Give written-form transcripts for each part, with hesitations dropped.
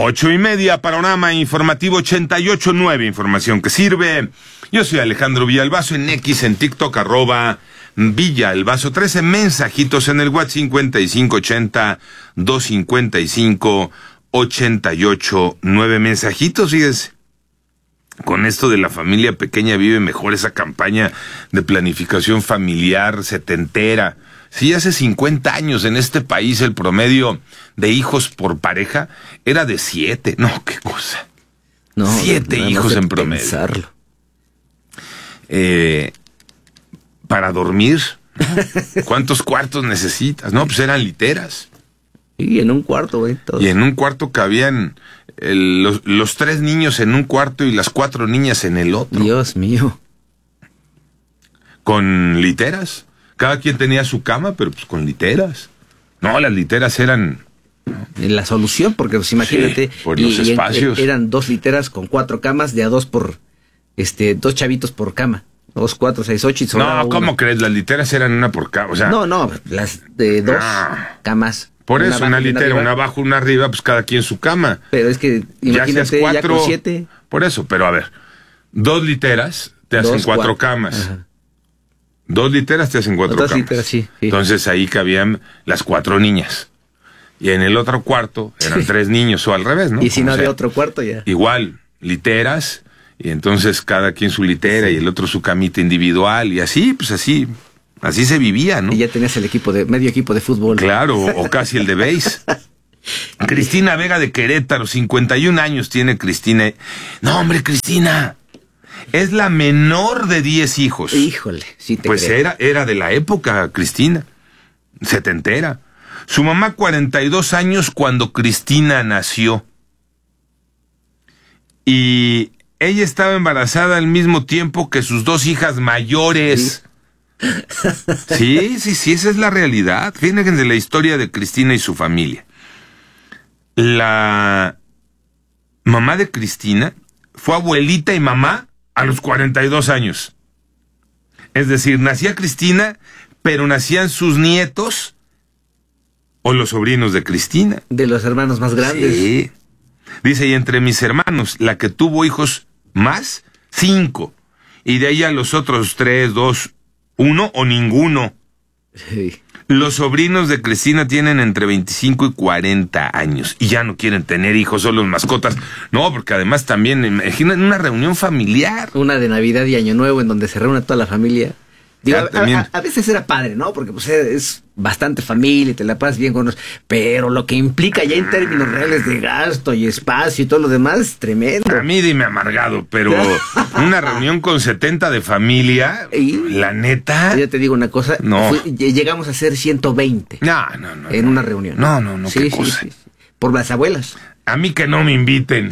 8:30, panorama informativo 88.9, información que sirve. Yo soy Alejandro Villalbazo, en X, en TikTok, @Villalbazo 13, mensajitos en el WhatsApp 5580-255-88.9, mensajitos, fíjense. Con esto de la familia pequeña vive mejor, esa campaña de planificación familiar setentera. Sí, hace 50 años en este país el promedio de hijos por pareja era de 7. No, qué cosa. No, 7 hijos en promedio. Pensarlo. Para dormir, ¿cuántos cuartos necesitas? No, pues eran literas. Y en un cuarto, güey. Y en un cuarto cabían los 3 niños en un cuarto y las 4 niñas en el otro. Dios mío. Con literas. Cada quien tenía su cama, pero pues con literas. No, las literas eran... La solución, porque pues imagínate... Sí, por los espacios. Eran 2 literas con 4 camas, de a 2 por... 2 chavitos por cama. 2, 4, 6, 8 y No, ¿cómo crees? Las literas eran una por cama, o sea... No, las de 2 camas. Por eso, una litera, una abajo, una arriba, pues cada quien su cama. Pero es que, imagínate, ya con 7... Por eso, pero a ver, 2 literas te hacen 4 camas. Ajá. 2 literas te hacen 4 camas. Literas, sí. Entonces ahí cabían las 4 niñas. Y en el otro cuarto eran 3 niños, o al revés, ¿no? Y si no había otro cuarto ya. Igual, literas, y entonces cada quien su litera y el otro su camita individual, y así, pues así se vivía, ¿no? Y ya tenías medio equipo de fútbol. Claro, o casi el de béis. Cristina Vega de Querétaro, 51 años tiene Cristina. No, hombre, Cristina. Es la menor de 10 hijos. Híjole, sí te Pues creo. era de la época, Cristina. Setentera. Su mamá, 42 años cuando Cristina nació. Y ella estaba embarazada al mismo tiempo que sus 2 hijas mayores. Sí, esa es la realidad. Fíjense la historia de Cristina y su familia. La mamá de Cristina fue abuelita y mamá a los 42 años. Es decir, nacía Cristina, pero nacían sus nietos o los sobrinos de Cristina. De los hermanos más grandes. Sí. Dice, y entre mis hermanos, la que tuvo hijos más, 5. Y de ahí a los otros 3, 2, 1 o ninguno. Sí. Los sobrinos de Cristina tienen entre 25 y 40 años y ya no quieren tener hijos, solo mascotas. No, porque además también, imaginen una reunión familiar. Una de Navidad y Año Nuevo en donde se reúne toda la familia. Digo, a veces era padre, ¿no? Porque pues es bastante familia y te la pasas bien con los... Pero lo que implica ya en términos reales de gasto y espacio y todo lo demás es tremendo. A mí dime amargado, pero una reunión con 70 de familia, la neta... Ya te digo una cosa, llegamos a ser 120. No. En una reunión. No, qué cosa. Sí. Por las abuelas. A mí que no me inviten.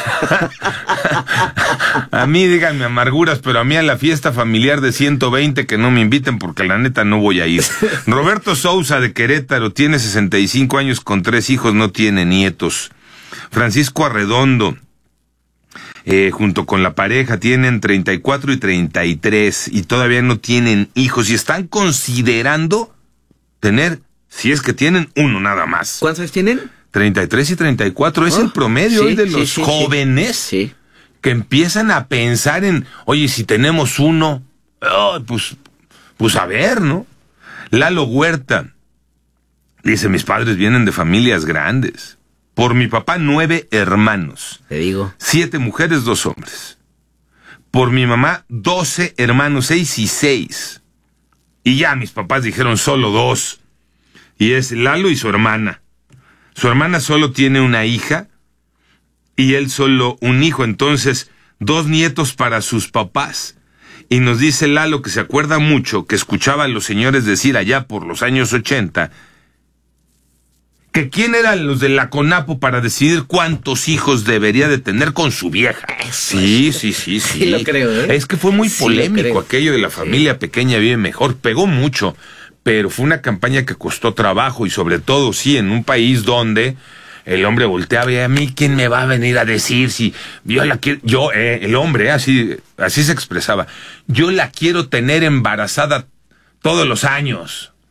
A mí díganme amarguras, pero a mí a la fiesta familiar de 120 que no me inviten porque la neta no voy a ir. Roberto Sousa de Querétaro tiene 65 años con 3 hijos, no tiene nietos. Francisco Arredondo, junto con la pareja, tienen 34 y 33 y todavía no tienen hijos y están considerando tener, si es que tienen, uno nada más. ¿Cuántos años tienen? 33 y 34 es el promedio hoy de los jóvenes que empiezan a pensar en, oye, si tenemos uno, pues a ver, ¿no? Lalo Huerta dice, mis padres vienen de familias grandes. Por mi papá 9 hermanos. Te digo. 7 mujeres, 2 hombres. Por mi mamá 12 hermanos, 6 y 6. Y ya mis papás dijeron solo 2. Y es Lalo y su hermana. Su hermana solo tiene una hija y él solo un hijo, entonces 2 nietos para sus papás. Y nos dice Lalo que se acuerda mucho que escuchaba a los señores decir allá por los años 80 que quién eran los de la CONAPO para decidir cuántos hijos debería de tener con su vieja. Sí. Sí lo creo, ¿eh? Es que fue muy polémico aquello de la familia pequeña vive mejor, pegó mucho. Pero fue una campaña que costó trabajo y sobre todo, en un país donde el hombre volteaba y a mí, ¿quién me va a venir a decir si yo la quiero? El hombre, así se expresaba, yo la quiero tener embarazada todos los años.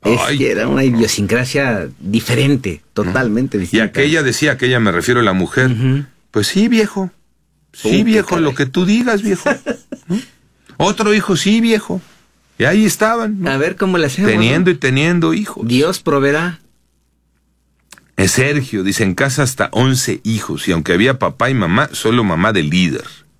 Era una idiosincrasia diferente, totalmente distinta. Y aquella decía, me refiero a la mujer, pues sí, viejo. Sí, viejo, lo que tú digas, viejo. ¿No? Otro hijo, sí, viejo. Y ahí estaban, ¿no? A ver cómo le hacemos. Teniendo y teniendo hijos. Dios proveerá. Sergio dice, en casa hasta 11 hijos, y aunque había papá y mamá, solo mamá de líder.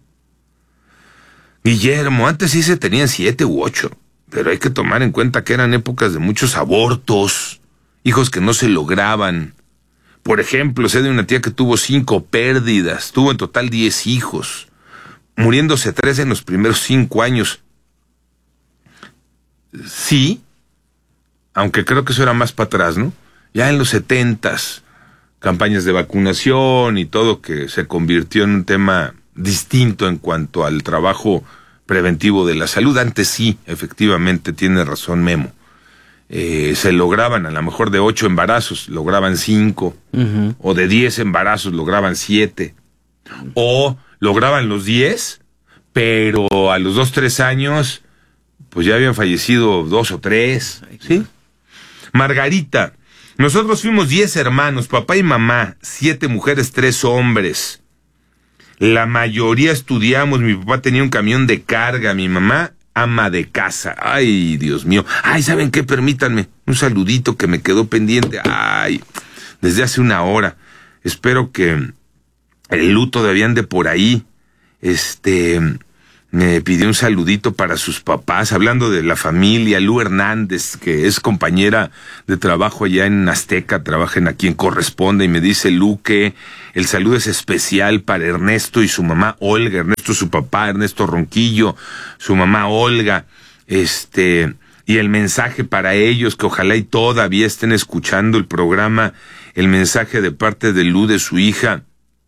Guillermo, antes sí se tenían 7 u 8, pero hay que tomar en cuenta que eran épocas de muchos abortos, hijos que no se lograban. Por ejemplo, sé de una tía que tuvo 5 pérdidas, tuvo en total 10 hijos, muriéndose 3 en los primeros 5 años. Sí, aunque creo que eso era más para atrás, ¿no? Ya en los 70s, campañas de vacunación y todo que se convirtió en un tema distinto en cuanto al trabajo preventivo de la salud. Antes sí, efectivamente, tiene razón Memo. Se lograban, a lo mejor de 8 embarazos, lograban 5, o de 10 embarazos, lograban 7, o lograban los 10, pero a los 2-3 años, pues ya habían fallecido 2 o 3, ¿sí? Margarita, nosotros fuimos 10 hermanos, papá y mamá, 7 mujeres, 3 hombres. La mayoría estudiamos, mi papá tenía un camión de carga, mi mamá ama de casa. Ay, Dios mío. Ay, ¿saben qué? Permítanme un saludito que me quedó pendiente. Ay, desde hace 1 hora. Espero que el luto todavía ande por ahí. Me pidió un saludito para sus papás, hablando de la familia. Lu Hernández, que es compañera de trabajo allá en Azteca, trabaja en A Quien Corresponde, y me dice Lu que el saludo es especial para Ernesto y su mamá Olga. Ernesto su papá, Ernesto Ronquillo, su mamá Olga, y el mensaje para ellos, que ojalá y todavía estén escuchando el programa, el mensaje de parte de Lu, de su hija,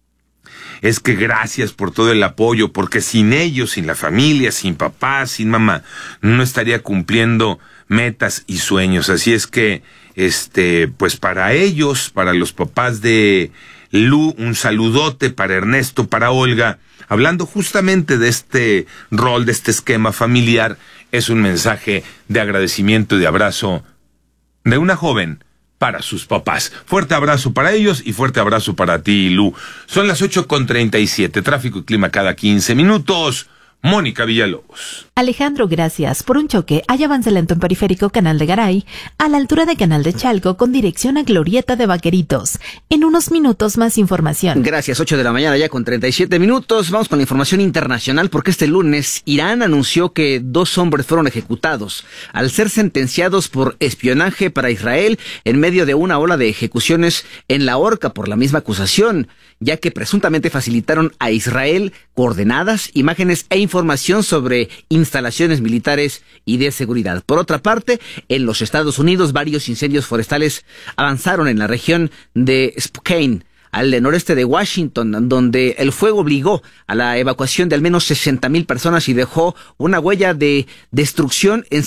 es que gracias por todo el apoyo, porque sin ellos, sin la familia, sin papá, sin mamá, no estaría cumpliendo metas y sueños. Así es que, pues para ellos, para los papás de Lu, un saludote, para Ernesto, para Olga, hablando justamente de este rol, de este esquema familiar, es un mensaje de agradecimiento y de abrazo de una joven para sus papás. Fuerte abrazo para ellos y fuerte abrazo para ti, Lu. Son las 8:37, tráfico y clima cada 15 minutos. Mónica Villalobos. Alejandro, gracias. Por un choque, hay avance lento en Periférico Canal de Garay, a la altura de Canal de Chalco, con dirección a Glorieta de Vaqueritos. En unos minutos más información. Gracias, 8 de la mañana ya con 37 minutos. Vamos con la información internacional, porque este lunes Irán anunció que 2 hombres fueron ejecutados al ser sentenciados por espionaje para Israel en medio de una ola de ejecuciones en la horca por la misma acusación, ya que presuntamente facilitaron a Israel coordenadas, imágenes e información sobre instalaciones militares y de seguridad. Por otra parte, en los Estados Unidos, varios incendios forestales avanzaron en la región de Spokane, al noreste de Washington, donde el fuego obligó a la evacuación de al menos 60,000 personas y dejó una huella de destrucción en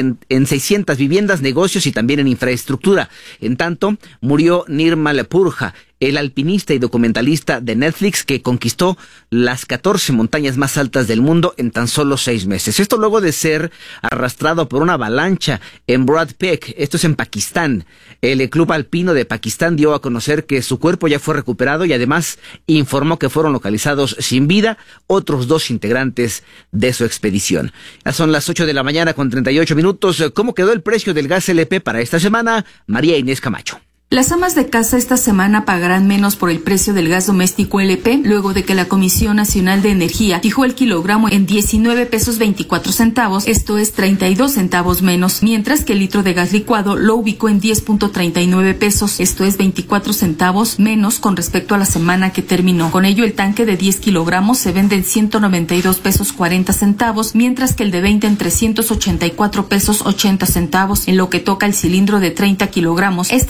600 viviendas, negocios y también en infraestructura. En tanto, murió Nirmal Purja, el alpinista y documentalista de Netflix que conquistó las 14 montañas más altas del mundo en tan solo 6 meses. Esto luego de ser arrastrado por una avalancha en Broad Peak, esto es en Pakistán. El Club Alpino de Pakistán dio a conocer que su cuerpo ya fue recuperado y además informó que fueron localizados sin vida otros 2 integrantes de su expedición. Ya son las 8 de la mañana con 38 minutos. ¿Cómo quedó el precio del gas LP para esta semana? María Inés Camacho. Las amas de casa esta semana pagarán menos por el precio del gas doméstico LP, luego de que la Comisión Nacional de Energía fijó el kilogramo en 19 pesos 24 centavos, esto es 32 centavos menos, mientras que el litro de gas licuado lo ubicó en 10.39 pesos, esto es 24 centavos menos con respecto a la semana que terminó. Con ello, el tanque de 10 kilogramos se vende en 192 pesos 40 centavos, mientras que el de 20 en 384 pesos 80 centavos. En lo que toca el cilindro de 30 kilogramos, este se ubica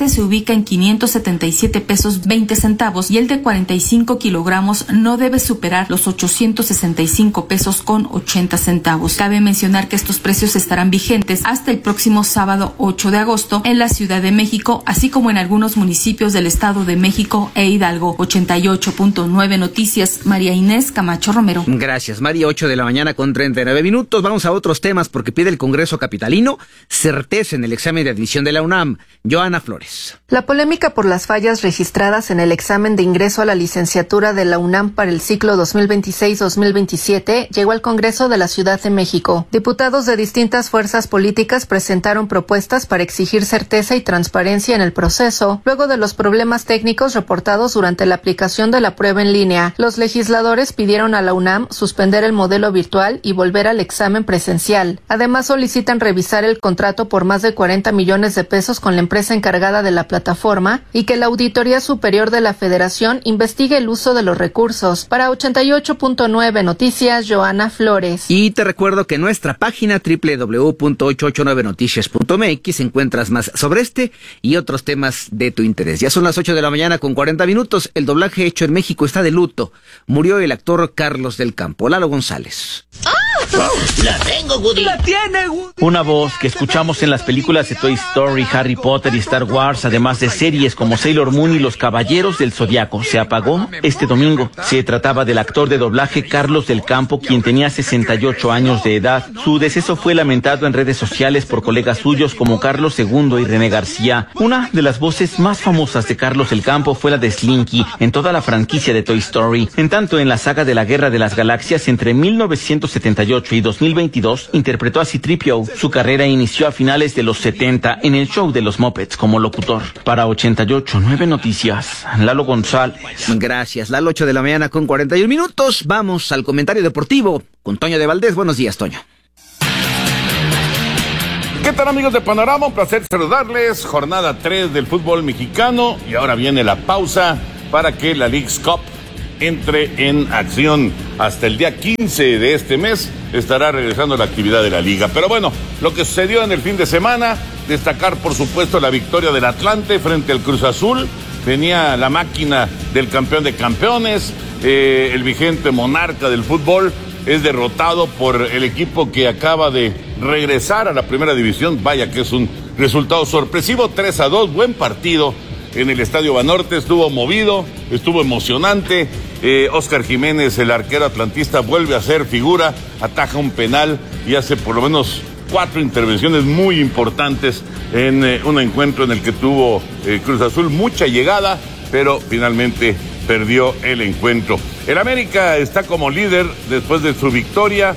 radica en 577 pesos 20 centavos y el de 45 kilogramos no debe superar los 865 pesos con 80 centavos. Cabe mencionar que estos precios estarán vigentes hasta el próximo sábado 8 de agosto en la Ciudad de México, así como en algunos municipios del Estado de México e Hidalgo. 88.9 Noticias, María Inés Camacho Romero. Gracias, María. 8 de la mañana con 39 minutos. Vamos a otros temas porque pide el Congreso capitalino certeza en el examen de admisión de la UNAM. Joana Flores. La polémica por las fallas registradas en el examen de ingreso a la licenciatura de la UNAM para el ciclo 2026-2027 llegó al Congreso de la Ciudad de México. Diputados de distintas fuerzas políticas presentaron propuestas para exigir certeza y transparencia en el proceso, luego de los problemas técnicos reportados durante la aplicación de la prueba en línea. Los legisladores pidieron a la UNAM suspender el modelo virtual y volver al examen presencial. Además, solicitan revisar el contrato por más de 40 millones de pesos con la empresa encargada de la plataforma y que la Auditoría Superior de la Federación investigue el uso de los recursos. Para 88.9 Noticias, Joana Flores. Y te recuerdo que en nuestra página www.889noticias.mx encuentras más sobre este y otros temas de tu interés. Ya son las 8 de la mañana con 40 minutos. El doblaje hecho en México está de luto. Murió el actor Carlos del Campo. Lalo González. La tengo, Woody. La tiene, Woody. Una voz que escuchamos en las películas de Toy Story, Harry Potter y Star Wars, además de series como Sailor Moon y Los Caballeros del Zodiaco, se apagó este domingo. Se trataba del actor de doblaje Carlos del Campo, quien tenía 68 años de edad. Su deceso fue lamentado en redes sociales por colegas suyos como Carlos II y René García. Una de las voces más famosas de Carlos del Campo fue la de Slinky en toda la franquicia de Toy Story. En tanto, en la saga de la Guerra de las Galaxias, entre 1978 y 2022, interpretó a C-3PO. Su carrera inició a finales de los 70 en el show de los Muppets como locutor. Para 88.9 Noticias, Lalo González. Gracias, Lalo. 8 de la mañana con 41 minutos. Vamos al comentario deportivo con Toño de Valdés. Buenos días, Toño. ¿Qué tal, amigos de Panorama? Un placer saludarles. Jornada 3 del fútbol mexicano y ahora viene la pausa para que la Leagues Cup entre en acción. Hasta el día 15 de este mes estará regresando la actividad de la liga. Pero bueno, lo que sucedió en el fin de semana, destacar por supuesto la victoria del Atlante frente al Cruz Azul. Venía la máquina del campeón de campeones, el vigente monarca del fútbol, es derrotado por el equipo que acaba de regresar a la primera división. Vaya que es un resultado sorpresivo, 3-2, buen partido en el Estadio Banorte, estuvo movido, estuvo emocionante. Óscar Jiménez, el arquero atlantista, vuelve a ser figura, ataja un penal y hace por lo menos 4 intervenciones muy importantes en un encuentro en el que tuvo Cruz Azul mucha llegada, pero finalmente perdió el encuentro. El América está como líder después de su victoria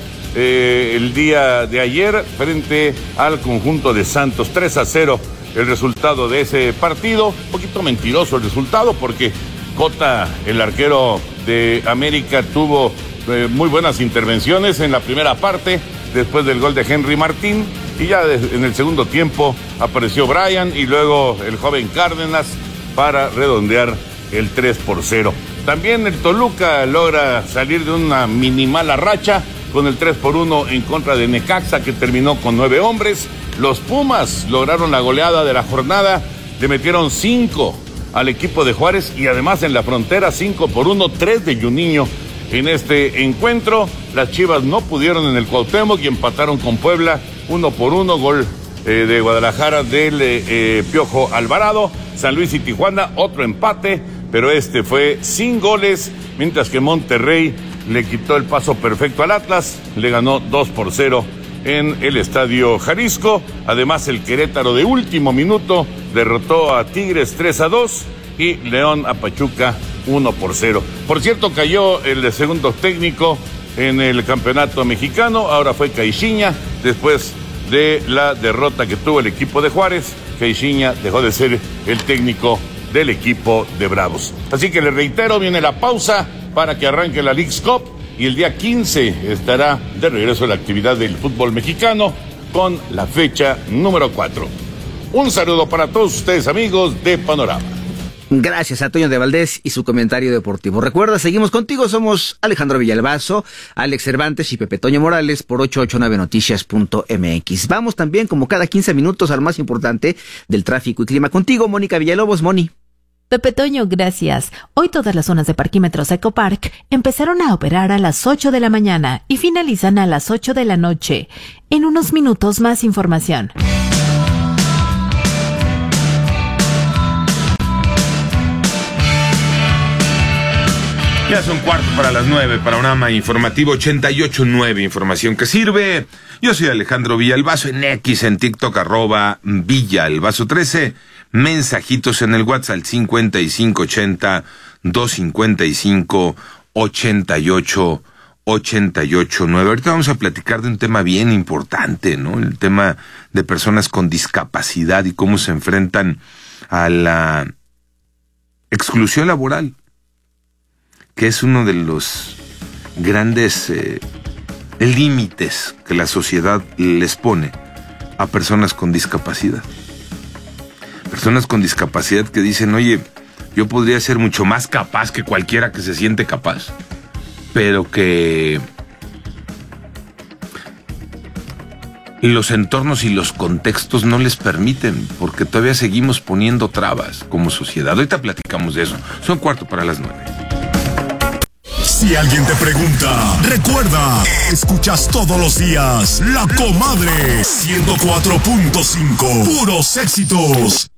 el día de ayer frente al conjunto de Santos, 3-0 el resultado de ese partido. Un poquito mentiroso el resultado porque Cota, el arquero de América, tuvo muy buenas intervenciones en la primera parte después del gol de Henry Martín, y ya en el segundo tiempo apareció Brian y luego el joven Cárdenas para redondear el 3-0. También el Toluca logra salir de una minimala racha con el 3-1 en contra de Necaxa, que terminó con 9 hombres. Los Pumas lograron la goleada de la jornada, le metieron 5 al equipo de Juárez y además en la frontera 5-1, 3 de Juninho en este encuentro. Las Chivas no pudieron en el Cuauhtémoc y empataron con Puebla 1-1, gol de Guadalajara del Piojo Alvarado. San Luis y Tijuana, otro empate, pero este fue sin goles, mientras que Monterrey le quitó el paso perfecto al Atlas, le ganó 2-0 en el Estadio Jalisco. Además, el Querétaro de último minuto derrotó a Tigres 3-2 y León a Pachuca 1-0. Por cierto, cayó el segundo técnico en el campeonato mexicano, ahora fue Caixinha, después de la derrota que tuvo el equipo de Juárez. Caixinha dejó de ser el técnico del equipo de Bravos. Así que les reitero, viene la pausa para que arranque la Leagues Cup y el día 15 estará de regreso la actividad del fútbol mexicano con la fecha número 4. Un saludo para todos ustedes, amigos de Panorama. Gracias a Toño de Valdés y su comentario deportivo. Recuerda, seguimos contigo, somos Alejandro Villalbazo, Alex Cervantes y Pepe Toño Morales por 889noticias.mx. Vamos también, como cada 15 minutos, al más importante del tráfico y clima. Contigo, Mónica Villalobos. Moni. Pepe Toño, gracias. Hoy todas las zonas de parquímetros Ecopark empezaron a operar a las 8 de la mañana y finalizan a las 8 de la noche. En unos minutos más información. Ya son 8:45, panorama informativo 88.9, información que sirve. Yo soy Alejandro Villalbazo, en X, en TikTok, @Villalbazo13. Mensajitos en el WhatsApp al 5580-255-8889. Ahorita vamos a platicar de un tema bien importante, ¿no? El tema de personas con discapacidad y cómo se enfrentan a la exclusión laboral, que es uno de los grandes límites que la sociedad les pone a personas con discapacidad. Personas con discapacidad que dicen, oye, yo podría ser mucho más capaz que cualquiera que se siente capaz, pero que los entornos y los contextos no les permiten, porque todavía seguimos poniendo trabas como sociedad. Ahorita platicamos de eso. Son 8:45. Si alguien te pregunta, recuerda, escuchas todos los días La Comadre 104.5, puros éxitos.